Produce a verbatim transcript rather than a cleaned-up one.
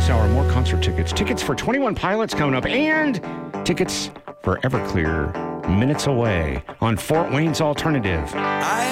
this hour, more concert tickets. Tickets for twenty-one Pilots coming up, and tickets for Everclear minutes away on Fort Wayne's Alternative. I